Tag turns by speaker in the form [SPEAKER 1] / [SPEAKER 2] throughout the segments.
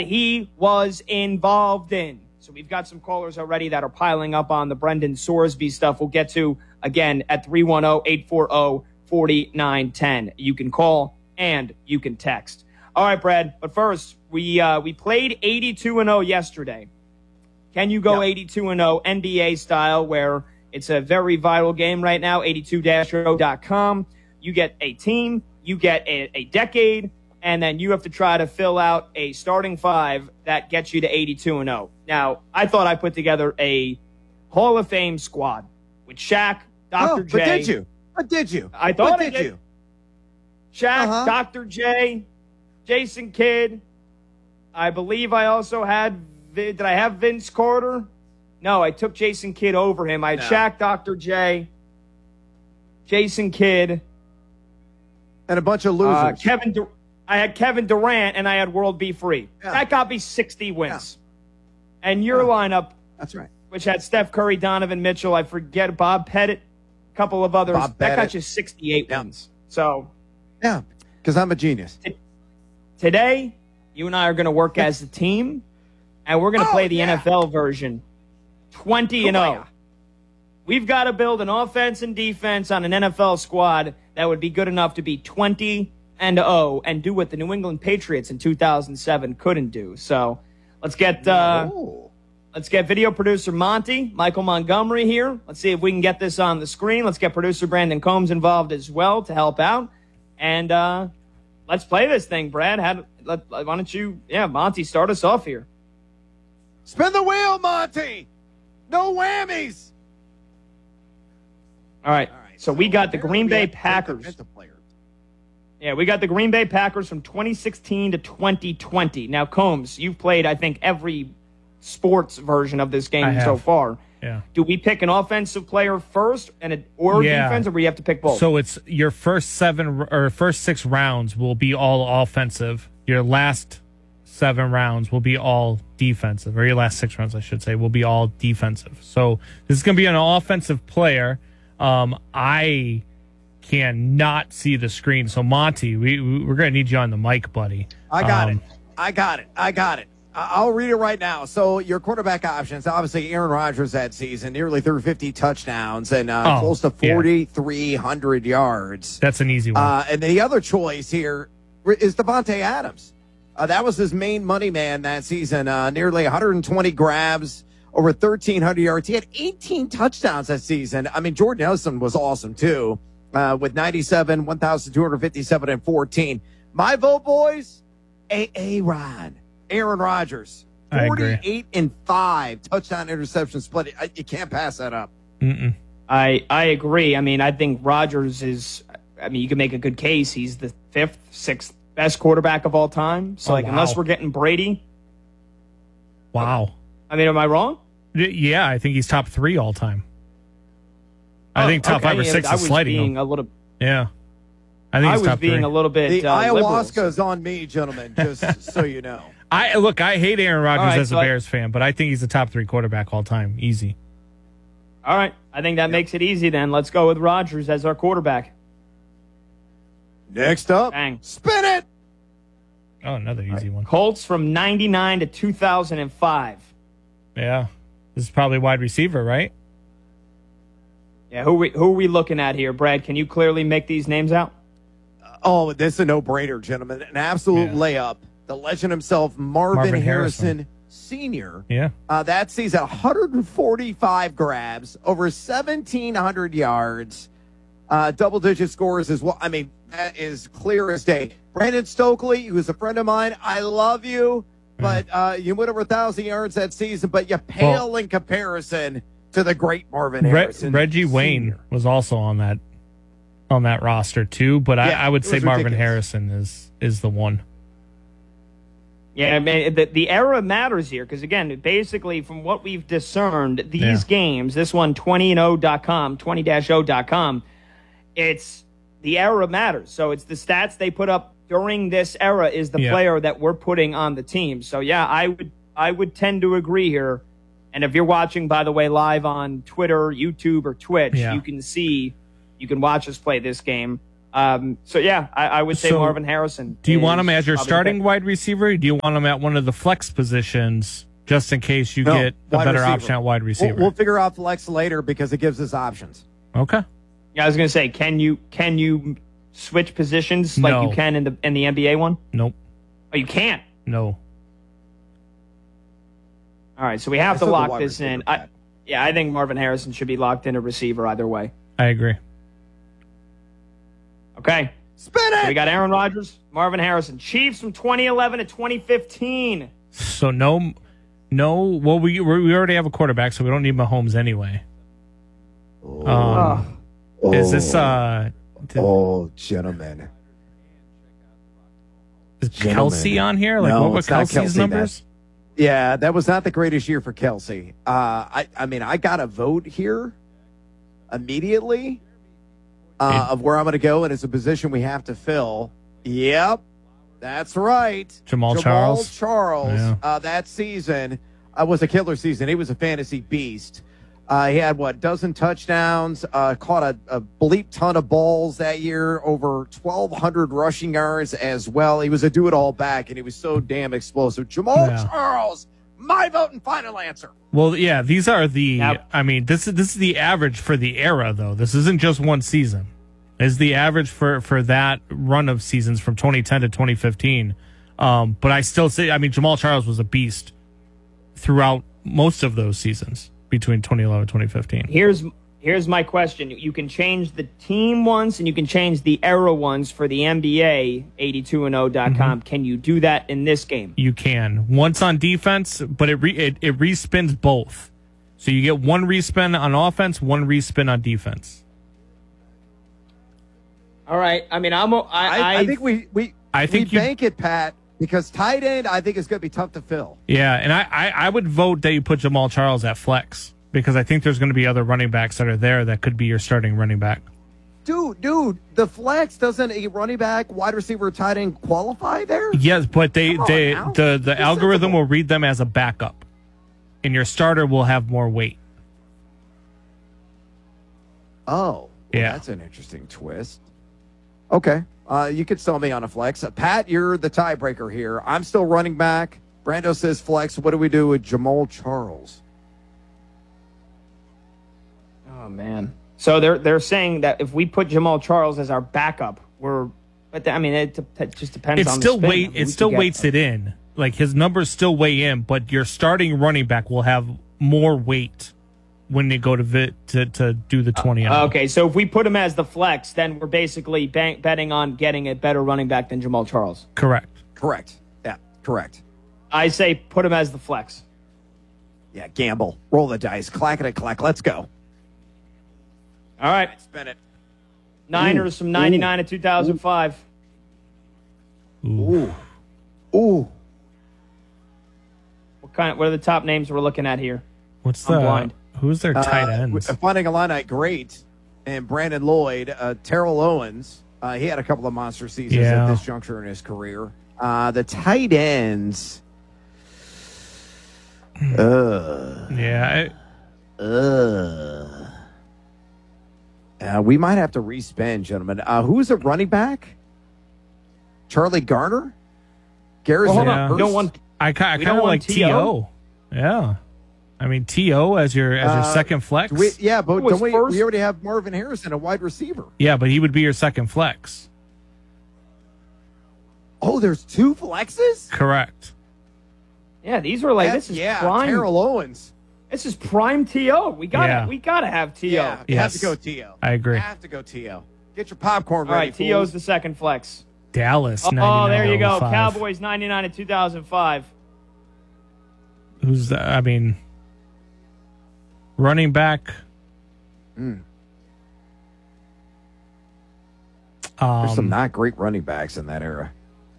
[SPEAKER 1] he was involved in. So we've got some callers already that are piling up on the Brendan Sorsby stuff. We'll get to, again, at 310-840-4910. You can call and you can text. All right, Brad, but first, we played 82-0 yesterday. Can you go 82-0 NBA style, where it's a very viral game right now, 82-0.com. You get a team, you get a decade, and then you have to try to fill out a starting five that gets you to 82-0. Now, I thought I put together a Hall of Fame squad with Shaq, Dr. J.
[SPEAKER 2] But did you? But did you?
[SPEAKER 1] I thought
[SPEAKER 2] I did.
[SPEAKER 1] Shaq, Dr. J, Jason Kidd. I believe I also had did I have Vince Carter? No, I took Jason Kidd over him. I had Shaq, Dr. J, Jason Kidd.
[SPEAKER 2] And a bunch of losers.
[SPEAKER 1] I had Kevin Durant, and I had World B. Free. Yeah. That got me 60 wins. Yeah. And your lineup,
[SPEAKER 2] that's right,
[SPEAKER 1] which had Steph Curry, Donovan Mitchell, I forget, Bob Pettit, a couple of others. That got you 68 wins. So,
[SPEAKER 2] yeah, because I'm a genius.
[SPEAKER 1] Today, you and I are going to work as a team, and we're going to play the NFL version, 20-0. We've got to build an offense and defense on an NFL squad that would be good enough to be 20-0 and do what the New England Patriots in 2007 couldn't do. So let's get video producer Monty, Michael Montgomery here. Let's see if we can get this on the screen. Let's get producer Brandon Combs involved as well to help out. And let's play this thing, Brad. Why don't you, Monty, start us off here.
[SPEAKER 2] Spin the wheel, Monty. No whammies.
[SPEAKER 1] All right. So we got the Green Bay Packers. Yeah, we got the Green Bay Packers from 2016 to 2020. Now, Combs, you've played, I think, every sports version of this game so far.
[SPEAKER 3] Yeah.
[SPEAKER 1] Do we pick an offensive player first or defense, or we have to pick both?
[SPEAKER 3] So it's your first 6 rounds will be all offensive. Your last 7 rounds will be all defensive, or your last 6 rounds, I should say, will be all defensive. So this is going to be an offensive player. I cannot see the screen. So, Monty, we're going to need you on the mic, buddy.
[SPEAKER 2] I got it. I'll read it right now. So, your quarterback options, obviously, Aaron Rodgers that season, nearly 350 touchdowns and close to 4,300 yards.
[SPEAKER 3] That's an easy one.
[SPEAKER 2] And the other choice here is Devontae Adams. That was his main money man that season. Nearly 120 grabs. Over 1,300 yards. He had 18 touchdowns that season. I mean, Jordan Nelson was awesome, too, with 97, 1,257, and 14. My vote, boys, A-Rod, Aaron Rodgers. 48-5 touchdown-interception split. You can't pass that up.
[SPEAKER 3] Mm-mm.
[SPEAKER 1] I agree. I mean, I think Rodgers is – I mean, you can make a good case. He's the 5th, 6th best quarterback of all time. So, unless we're getting Brady.
[SPEAKER 3] Wow.
[SPEAKER 1] I mean, am I wrong?
[SPEAKER 3] Yeah, I think he's top 3 all time. I think top 5 or 6 is sliding.
[SPEAKER 1] I think
[SPEAKER 3] he's
[SPEAKER 1] was
[SPEAKER 3] top
[SPEAKER 1] being
[SPEAKER 3] 3.
[SPEAKER 1] a little bit.
[SPEAKER 2] The ayahuasca is on me, gentlemen. Just so you know.
[SPEAKER 3] I hate Aaron Rodgers as a Bears fan, but I think he's a top 3 quarterback all time. Easy.
[SPEAKER 1] All right, I think that makes it easy. Then let's go with Rodgers as our quarterback.
[SPEAKER 2] Next up, spin it.
[SPEAKER 3] Oh, another easy one.
[SPEAKER 1] Colts from 99 to 2005.
[SPEAKER 3] Yeah. This is probably wide receiver, right?
[SPEAKER 1] Yeah, who are we looking at here, Brad? Can you clearly make these names out?
[SPEAKER 2] This is a no-brainer, gentlemen. An absolute layup. The legend himself, Marvin Harrison Sr.
[SPEAKER 3] Yeah.
[SPEAKER 2] That season, 145 grabs, over 1,700 yards, double-digit scores as well. I mean, that is clear as day. Brandon Stokely, who's a friend of mine, I love you. But you went over 1,000 yards that season, but you pale in comparison to the great Marvin Harrison.
[SPEAKER 3] Reggie Wayne was also on that roster too, but I would say Marvin Harrison is the one.
[SPEAKER 1] Yeah, I mean, the era matters here because, again, basically from what we've discerned, these games, this one, 20-0.com, 20-0.com, it's the era matters. So it's the stats they put up during this era is the player that we're putting on the team. So, yeah, I would tend to agree here. And if you're watching, by the way, live on Twitter, YouTube, or Twitch, you can watch us play this game. So yeah, I would say
[SPEAKER 3] So,
[SPEAKER 1] Marvin Harrison.
[SPEAKER 3] Do you want
[SPEAKER 1] is
[SPEAKER 3] him as your
[SPEAKER 1] probably the
[SPEAKER 3] starting
[SPEAKER 1] pick.
[SPEAKER 3] wide receiver? Or do you want him at one of the flex positions just in case you
[SPEAKER 2] No,
[SPEAKER 3] get a
[SPEAKER 2] wide
[SPEAKER 3] better
[SPEAKER 2] receiver.
[SPEAKER 3] option at wide receiver?
[SPEAKER 2] We'll figure out flex later because it gives us options.
[SPEAKER 3] Okay.
[SPEAKER 1] Yeah, I was gonna say, can you switch positions like
[SPEAKER 3] No.
[SPEAKER 1] you can in the NBA one?
[SPEAKER 3] Nope.
[SPEAKER 1] Oh, you can't.
[SPEAKER 3] No.
[SPEAKER 1] All right, so we have to
[SPEAKER 2] Still the
[SPEAKER 1] lock
[SPEAKER 2] wide
[SPEAKER 1] this in.
[SPEAKER 2] receiver, Pat.
[SPEAKER 1] Yeah, I think Marvin Harrison should be locked in a receiver either way.
[SPEAKER 3] I agree.
[SPEAKER 1] Okay.
[SPEAKER 2] Spin
[SPEAKER 1] So
[SPEAKER 2] it!
[SPEAKER 1] we got Aaron Rodgers, Marvin Harrison. Chiefs from 2011 to 2015.
[SPEAKER 3] So no. Well, we already have a quarterback, so we don't need Mahomes anyway.
[SPEAKER 1] Oh.
[SPEAKER 3] Is this
[SPEAKER 2] Gentlemen.
[SPEAKER 3] is Kelsey on here? Like,
[SPEAKER 2] No,
[SPEAKER 3] what were
[SPEAKER 2] it's not
[SPEAKER 3] Kelsey's
[SPEAKER 2] Kelsey,
[SPEAKER 3] numbers?
[SPEAKER 2] Yeah, that was not the greatest year for Kelsey. I mean, I got a vote here immediately of where I'm going to go, and it's a position we have to fill. Yep, that's right.
[SPEAKER 3] Jamal Charles.
[SPEAKER 2] Charles,
[SPEAKER 3] Yeah.
[SPEAKER 2] that season was a killer season. He was a fantasy beast. He had, dozen touchdowns, caught a bleep ton of balls that year, over 1,200 rushing yards as well. He was a do-it-all back, and he was so damn explosive. Jamal
[SPEAKER 3] Yeah.
[SPEAKER 2] Charles, my vote and final answer.
[SPEAKER 3] Well, yeah, these are the.
[SPEAKER 1] Yep.
[SPEAKER 3] I mean, this is the average for the era, though. This isn't just one season. It's the average for that run of seasons from 2010 to 2015. But I still say, I mean, Jamal Charles was a beast throughout most of those seasons between 2011 and 2015.
[SPEAKER 1] Here's my question. You can change the team ones and you can change the era ones for the NBA 82and0.com. Can you do that in this game?
[SPEAKER 3] You can once on defense, but it respins both. So you get one respin on offense, one respin on defense.
[SPEAKER 1] All right. I mean,
[SPEAKER 2] I think we
[SPEAKER 3] I think
[SPEAKER 2] we
[SPEAKER 3] you-
[SPEAKER 2] bank it, Pat, because tight end I think is going to be tough to fill.
[SPEAKER 3] Yeah, and I would vote that you put Jamal Charles at flex because I think there's going to be other running backs that are there that could be your starting running back.
[SPEAKER 2] Dude, the flex doesn't a running back, wide receiver, tight end qualify there?
[SPEAKER 3] Yes, but
[SPEAKER 2] Come on now.
[SPEAKER 3] the algorithm will read them as a backup, and your starter will have more weight.
[SPEAKER 2] Oh, well,
[SPEAKER 3] Yeah.
[SPEAKER 2] that's an interesting twist. Okay, you could sell me on a flex. Pat, you're the tiebreaker here. I'm still running back. Brando says flex. What do we do with Jamal Charles?
[SPEAKER 1] Oh man. So they're saying that if we put Jamal Charles as our backup, but I mean it just depends
[SPEAKER 3] It
[SPEAKER 1] on
[SPEAKER 3] still
[SPEAKER 1] the spin. I mean,
[SPEAKER 3] it
[SPEAKER 1] we
[SPEAKER 3] still
[SPEAKER 1] could get-
[SPEAKER 3] weights it in. Like his numbers still weigh in, but your starting running back will have more weight when they go to do the 20.
[SPEAKER 1] Okay, so if we put him as the flex, then we're basically betting on getting a better running back than Jamal Charles.
[SPEAKER 3] Correct.
[SPEAKER 2] Correct. Yeah, correct.
[SPEAKER 1] I say put him as the flex.
[SPEAKER 2] Yeah, gamble. Roll the dice. Clack it, clack. Let's go.
[SPEAKER 1] All right.
[SPEAKER 2] Spin it.
[SPEAKER 1] Niners from 99 to 2005.
[SPEAKER 2] Ooh.
[SPEAKER 1] What are the top names we're looking at here?
[SPEAKER 3] What's
[SPEAKER 1] I'm blind.
[SPEAKER 3] Who's their tight ends?
[SPEAKER 2] Finding Illini great, and Brandon Lloyd, Terrell Owens. He had a couple of monster seasons
[SPEAKER 3] Yeah.
[SPEAKER 2] at this juncture in his career. The tight ends.
[SPEAKER 3] Yeah,
[SPEAKER 2] We might have to respend, gentlemen. Who's a running back? Charlie Garner? Garrison
[SPEAKER 1] Well, hold
[SPEAKER 3] Yeah.
[SPEAKER 1] on. We don't want
[SPEAKER 3] I kind
[SPEAKER 1] We
[SPEAKER 3] of
[SPEAKER 1] don't
[SPEAKER 3] like
[SPEAKER 1] want T.O.?
[SPEAKER 3] T.O. Yeah, I mean T.O. as your second flex.
[SPEAKER 2] but
[SPEAKER 1] Who was
[SPEAKER 2] don't we
[SPEAKER 1] first?
[SPEAKER 2] already have Marvin Harrison, a wide receiver.
[SPEAKER 3] Yeah, but he would be your second flex.
[SPEAKER 2] Oh, there's two flexes?
[SPEAKER 3] Correct.
[SPEAKER 1] Yeah, these were like this is prime.
[SPEAKER 2] Terrell Owens.
[SPEAKER 1] This is prime TO. We gotta
[SPEAKER 3] Yeah.
[SPEAKER 1] have TO.
[SPEAKER 2] Yeah, you have
[SPEAKER 3] Yes.
[SPEAKER 2] to go T.O.
[SPEAKER 3] I agree.
[SPEAKER 2] You have to go T.O. Get your popcorn
[SPEAKER 1] All
[SPEAKER 2] ready,
[SPEAKER 1] right, TO's
[SPEAKER 2] fools.
[SPEAKER 1] the second flex.
[SPEAKER 3] Dallas.
[SPEAKER 1] Oh, there you go.
[SPEAKER 3] 99-05.
[SPEAKER 1] Cowboys 99 to 2005.
[SPEAKER 3] Who's the, I mean, running back.
[SPEAKER 2] There's some not great running backs in that era.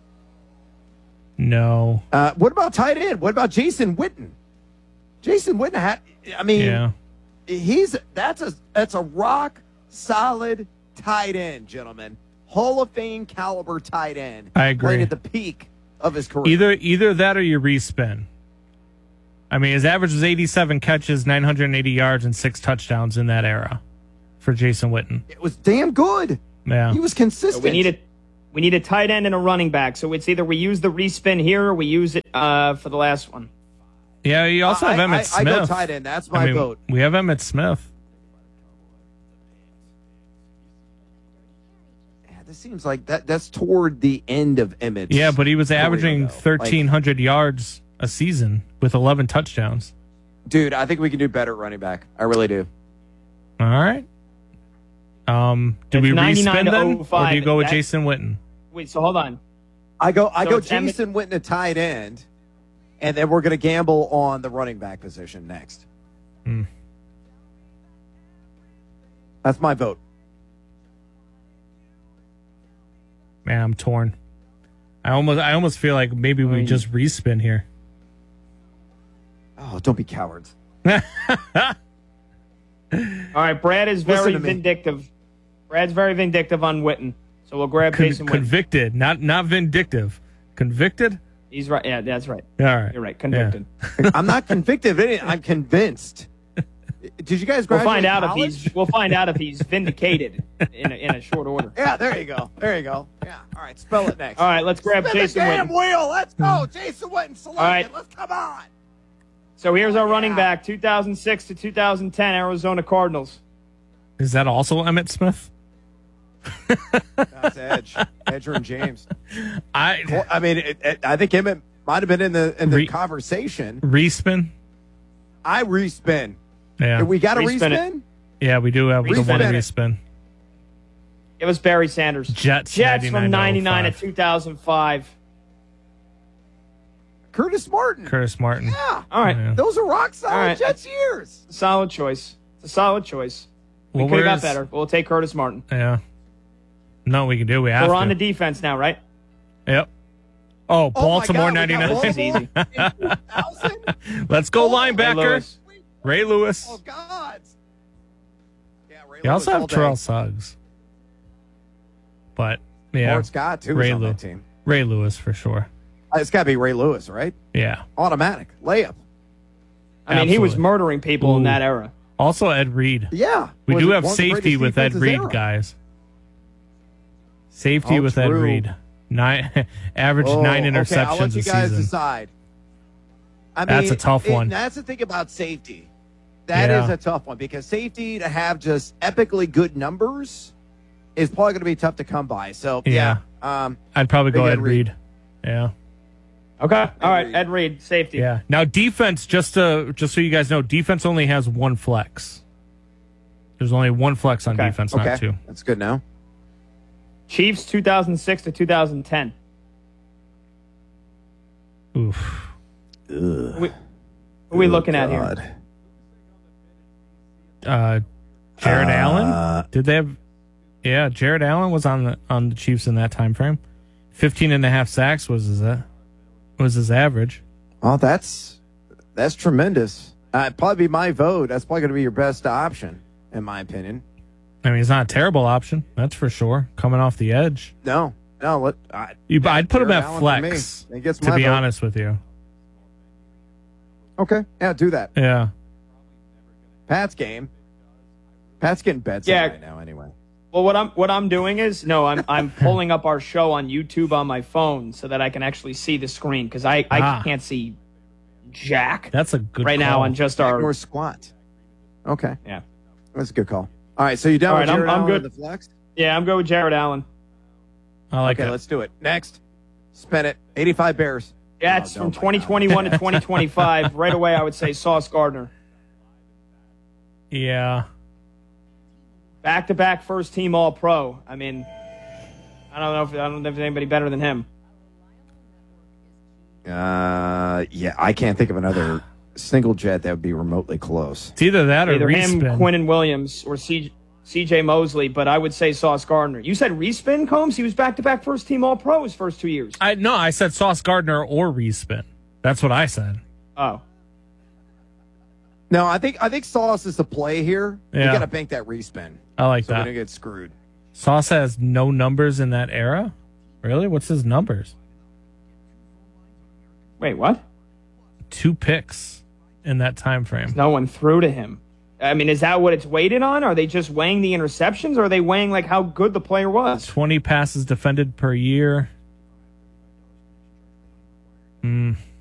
[SPEAKER 3] No.
[SPEAKER 2] What about tight end? What about Jason Witten? Jason Witten had. I mean,
[SPEAKER 3] Yeah.
[SPEAKER 2] that's a rock solid tight end, gentlemen. Hall of Fame caliber tight end.
[SPEAKER 3] I agree.
[SPEAKER 2] Playing at the peak of his career.
[SPEAKER 3] Either that or you respin. I mean, his average was 87 catches, 980 yards, and 6 touchdowns in that era for Jason Witten.
[SPEAKER 2] It was damn good.
[SPEAKER 3] Yeah.
[SPEAKER 2] He was consistent.
[SPEAKER 1] We need a tight end and a running back. So it's either we use the respin here or we use it for the last one.
[SPEAKER 3] Yeah, you also have Emmitt Smith.
[SPEAKER 2] I go tight end. That's my vote.
[SPEAKER 3] We have Emmitt Smith.
[SPEAKER 2] Yeah, this seems like that's toward the end of Emmett.
[SPEAKER 3] Yeah, but he was averaging 1,300 yards a season with 11 touchdowns.
[SPEAKER 2] Dude, I think we can do better at running back. I really do.
[SPEAKER 3] All right. Do we respin then, or do you go with Jason Witten?
[SPEAKER 1] Wait, so hold on.
[SPEAKER 2] I go
[SPEAKER 1] it's
[SPEAKER 2] Jason Witten at tight end, and then we're going to gamble on the running back position next. That's my vote.
[SPEAKER 3] Man, I'm torn. I almost feel like maybe we just respin here.
[SPEAKER 2] Oh, don't be cowards.
[SPEAKER 1] All right, Brad is very
[SPEAKER 2] Listen to me.
[SPEAKER 1] vindictive. Brad's very vindictive on Witten. So we'll grab Jason Witten.
[SPEAKER 3] Convicted, not vindictive. Convicted?
[SPEAKER 1] He's right. Yeah, that's right.
[SPEAKER 3] All right.
[SPEAKER 1] You're right. Convicted.
[SPEAKER 2] I'm not convicted of anything. I'm convinced. Did you guys graduate
[SPEAKER 1] We'll find out
[SPEAKER 2] college?
[SPEAKER 1] if he's vindicated in a short order.
[SPEAKER 2] Yeah, there you go. There you go. Yeah. All right, spell it next.
[SPEAKER 1] All right, let's grab
[SPEAKER 2] Spin
[SPEAKER 1] Jason
[SPEAKER 2] the damn
[SPEAKER 1] Witten.
[SPEAKER 2] wheel. Let's go. Jason Witten selected.
[SPEAKER 1] All right.
[SPEAKER 2] Let's come on.
[SPEAKER 1] So here's our running back, 2006 to 2010, Arizona Cardinals.
[SPEAKER 3] Is that also Emmitt Smith?
[SPEAKER 2] That's Edge. Edger and James.
[SPEAKER 3] I
[SPEAKER 2] think Emmett might have been in the conversation.
[SPEAKER 3] Respin?
[SPEAKER 2] I respin.
[SPEAKER 3] Yeah.
[SPEAKER 2] We got a
[SPEAKER 1] Respin it.
[SPEAKER 2] respin?
[SPEAKER 3] Yeah, we do have the
[SPEAKER 2] Respin
[SPEAKER 3] one
[SPEAKER 2] it.
[SPEAKER 3] respin.
[SPEAKER 1] It was Barry Sanders.
[SPEAKER 3] Jets
[SPEAKER 1] from 99 to
[SPEAKER 3] 05.
[SPEAKER 1] 2005.
[SPEAKER 2] Curtis Martin.
[SPEAKER 3] Curtis Martin.
[SPEAKER 2] Yeah.
[SPEAKER 1] All right.
[SPEAKER 3] Yeah.
[SPEAKER 2] Those are rock solid
[SPEAKER 1] All right.
[SPEAKER 2] Jets years.
[SPEAKER 1] Solid choice. It's a solid choice. We
[SPEAKER 3] Well,
[SPEAKER 1] could have got
[SPEAKER 3] where's-
[SPEAKER 1] better. We'll take Curtis Martin.
[SPEAKER 3] Yeah. No, we can do. We have
[SPEAKER 1] We're
[SPEAKER 3] to.
[SPEAKER 1] on the defense now, right?
[SPEAKER 3] Yep. Oh, Baltimore
[SPEAKER 2] my God, we got
[SPEAKER 3] 99.
[SPEAKER 1] This is easy.
[SPEAKER 2] 2000?
[SPEAKER 3] Let's go
[SPEAKER 2] Oh,
[SPEAKER 1] Ray
[SPEAKER 3] linebacker.
[SPEAKER 1] Lewis.
[SPEAKER 3] Ray Lewis.
[SPEAKER 2] Oh, God. Yeah, Ray
[SPEAKER 3] You also
[SPEAKER 2] Lewis
[SPEAKER 3] have
[SPEAKER 2] all day.
[SPEAKER 3] Terrell Suggs. But, yeah.
[SPEAKER 2] Mort Scott, too, was
[SPEAKER 3] Ray
[SPEAKER 2] on
[SPEAKER 3] Lew-
[SPEAKER 2] that team.
[SPEAKER 3] Ray Lewis for sure.
[SPEAKER 2] It's got to be Ray Lewis, right?
[SPEAKER 3] Yeah.
[SPEAKER 2] Automatic. Layup.
[SPEAKER 1] I mean, he was
[SPEAKER 3] Absolutely.
[SPEAKER 1] murdering people in
[SPEAKER 3] Ooh.
[SPEAKER 1] that era.
[SPEAKER 3] Also, Ed Reed.
[SPEAKER 2] Yeah.
[SPEAKER 3] We
[SPEAKER 2] Was
[SPEAKER 3] do
[SPEAKER 2] it
[SPEAKER 3] have
[SPEAKER 2] one of the
[SPEAKER 3] safety
[SPEAKER 2] greatest
[SPEAKER 3] with Ed
[SPEAKER 2] defenses
[SPEAKER 3] Reed,
[SPEAKER 2] ever?
[SPEAKER 3] guys. Safety
[SPEAKER 2] Oh,
[SPEAKER 3] with Ed
[SPEAKER 2] true.
[SPEAKER 3] Reed. Average
[SPEAKER 2] Oh,
[SPEAKER 3] 9
[SPEAKER 2] okay,
[SPEAKER 3] interceptions
[SPEAKER 2] I'll let you
[SPEAKER 3] a
[SPEAKER 2] guys
[SPEAKER 3] season.
[SPEAKER 2] decide. I mean,
[SPEAKER 3] That's a tough one.
[SPEAKER 2] That's the thing about safety. That is
[SPEAKER 3] Yeah.
[SPEAKER 2] a tough one because safety to have just epically good numbers is probably going to be tough to come by. So
[SPEAKER 3] Yeah.
[SPEAKER 2] yeah.
[SPEAKER 3] I'd probably go
[SPEAKER 2] Big
[SPEAKER 3] Ed Reed. Yeah.
[SPEAKER 1] Okay. All right.
[SPEAKER 2] Reed.
[SPEAKER 1] Ed Reed, safety.
[SPEAKER 3] Yeah. Now defense, just so you guys know, defense only has one flex. There's only one flex on
[SPEAKER 1] Okay.
[SPEAKER 3] defense,
[SPEAKER 2] Okay,
[SPEAKER 3] not two.
[SPEAKER 2] that's good now.
[SPEAKER 1] Chiefs, 2006 to 2010.
[SPEAKER 3] Oof.
[SPEAKER 1] Who are we looking at here?
[SPEAKER 3] Jared Allen? Did they have? Yeah, Jared Allen was on the Chiefs in that time frame. 15.5 sacks was his average.
[SPEAKER 2] Oh, that's tremendous. It'd probably be my vote. That's probably going to be your best option, in my opinion.
[SPEAKER 3] I mean, it's not a terrible option, that's for sure. Coming off the edge,
[SPEAKER 2] No.
[SPEAKER 3] I'd put him
[SPEAKER 2] Jared
[SPEAKER 3] at
[SPEAKER 2] Allen for
[SPEAKER 3] flex.
[SPEAKER 2] me. He gets
[SPEAKER 3] To
[SPEAKER 2] my
[SPEAKER 3] be
[SPEAKER 2] vote.
[SPEAKER 3] honest with you,
[SPEAKER 2] Okay. Yeah, do that.
[SPEAKER 3] yeah.
[SPEAKER 2] Pat's game. Pat's getting bets
[SPEAKER 1] Yeah.
[SPEAKER 2] right now anyway.
[SPEAKER 1] Well, what I'm doing is I'm pulling up our show on YouTube on my phone so that I can actually see the screen because I can't see jack
[SPEAKER 3] That's a good
[SPEAKER 1] right now
[SPEAKER 3] call.
[SPEAKER 1] on just
[SPEAKER 2] Or
[SPEAKER 1] our
[SPEAKER 2] squat. Okay.
[SPEAKER 1] yeah.
[SPEAKER 2] That's a good call. All right, so you down
[SPEAKER 1] All
[SPEAKER 2] with
[SPEAKER 1] right,
[SPEAKER 2] Jared
[SPEAKER 1] I'm
[SPEAKER 2] Allen
[SPEAKER 1] good.
[SPEAKER 2] in the flex?
[SPEAKER 1] Yeah, I'm going with Jared Allen.
[SPEAKER 3] I like
[SPEAKER 2] Okay,
[SPEAKER 3] it.
[SPEAKER 2] let's do it. Next. Spin it. 85 Bears.
[SPEAKER 1] Jets
[SPEAKER 2] Oh,
[SPEAKER 1] from
[SPEAKER 2] no, my
[SPEAKER 1] 2021 to 2025. Right away, I would say Sauce Gardner.
[SPEAKER 3] Yeah.
[SPEAKER 1] Back-to-back first-team All-Pro. I mean, I don't know if there's anybody better than him.
[SPEAKER 2] Yeah, I can't think of another single Jet that would be remotely close.
[SPEAKER 3] It's either that or
[SPEAKER 1] Either him,
[SPEAKER 3] respin.
[SPEAKER 1] Quinnen Williams, or C.J. Mosley, but I would say Sauce Gardner. You said respin, Combs? He was back-to-back first-team All-Pro his first 2 years.
[SPEAKER 3] I said Sauce Gardner or respin. That's what I said.
[SPEAKER 1] Oh.
[SPEAKER 2] No, I think Sauce is the play here. You
[SPEAKER 3] Yeah.
[SPEAKER 2] got to bank that respin
[SPEAKER 3] I like
[SPEAKER 2] so we
[SPEAKER 3] that.
[SPEAKER 2] don't get screwed.
[SPEAKER 3] Sauce has no numbers in that era? Really? What's his numbers?
[SPEAKER 1] Wait, what?
[SPEAKER 3] 2 picks in that time frame.
[SPEAKER 1] No one threw to him. I mean, is that what it's weighted on? Are they just weighing the interceptions, or are they weighing like how good the player was?
[SPEAKER 3] 20 passes defended per year.